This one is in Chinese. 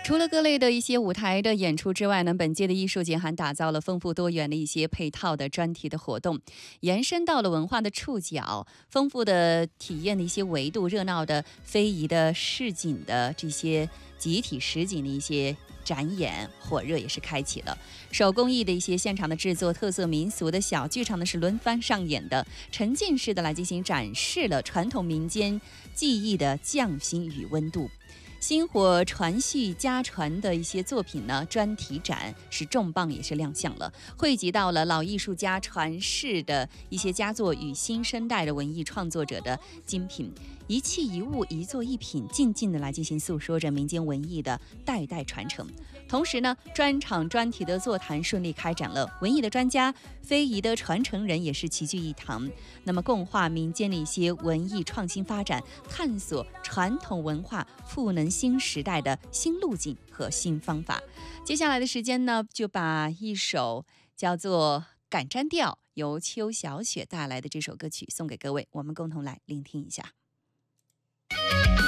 除了各类的一些舞台的演出之外呢，本届的艺术节还打造了丰富多元的一些配套的专题的活动，延伸到了文化的触角，丰富的体验的一些维度，热闹的非遗的市井的这些集体实景的一些展演火热也是开启了。手工艺的一些现场的制作，特色民俗的小剧场呢是轮番上演的，沉浸式的来进行展示了传统民间技艺的匠心与温度。薪火传续家传的一些作品呢，专题展是重磅也是亮相了，汇集到了老艺术家传世的一些佳作与新生代的文艺创作者的精品，一器一物一作一品，静静的来进行诉说着民间文艺的代代传承。同时呢，专场专题的座谈顺利开展了，文艺的专家、非遗的传承人也是齐聚一堂，那么共话民间的一些文艺创新发展，探索传统文化赋能新时代的新路径和新方法。接下来的时间呢，就把一首叫做《赶毡调》由邱小雪带来的这首歌曲送给各位，我们共同来聆听一下。